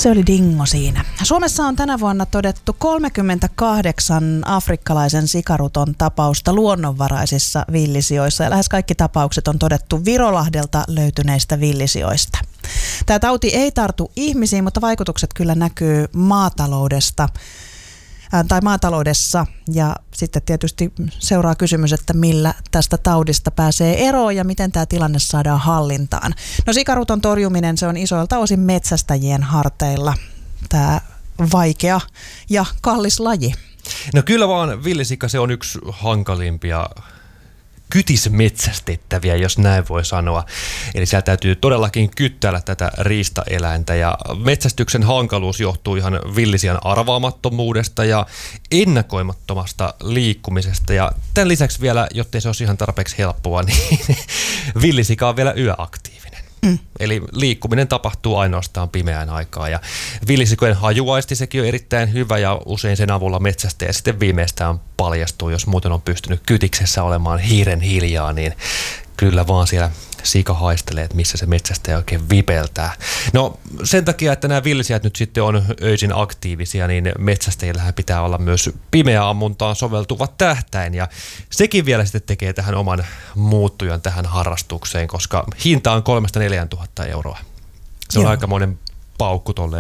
Se oli dingo siinä. Suomessa on tänä vuonna todettu 38 afrikkalaisen sikaruton tapausta luonnonvaraisissa villisijoissa ja lähes kaikki tapaukset on todettu Virolahdelta löytyneistä villisijoista. Tämä tauti ei tartu ihmisiin, mutta vaikutukset kyllä näkyy maataloudessa ja sitten tietysti seuraa kysymys, että millä tästä taudista pääsee eroon ja miten tämä tilanne saadaan hallintaan. No sikaruton torjuminen, se on isoilta osin metsästäjien harteilla, tämä vaikea ja kallis laji. No kyllä vaan villisika, se on yksi hankalimpia kytismetsästettäviä, jos näin voi sanoa. Eli siellä täytyy todellakin kyttäällä tätä riistaeläintä ja metsästyksen hankaluus johtuu ihan villisian arvaamattomuudesta ja ennakoimattomasta liikkumisesta. Ja tämän lisäksi vielä, jottei se olisi ihan tarpeeksi helppoa, niin villisika on vielä yöaktiivinen. Eli liikkuminen tapahtuu ainoastaan pimeään aikaan ja villisikojen hajuaisti sekin on erittäin hyvä ja usein sen avulla metsästäjä sitten viimeistään paljastuu, jos muuten on pystynyt kytiksessä olemaan hiiren hiljaa, niin kyllä vaan siellä sika haistelee, että missä se metsästäjä oikein vipeltää. No sen takia, että nämä villisijat nyt sitten on öisin aktiivisia, niin metsästäjillähän pitää olla myös pimeäammuntaan soveltuva tähtäin ja sekin vielä sitten tekee tähän oman muuttujan tähän harrastukseen, koska hinta on 3 000–4 000 euroa. Se on aikamoinen paukku tolleen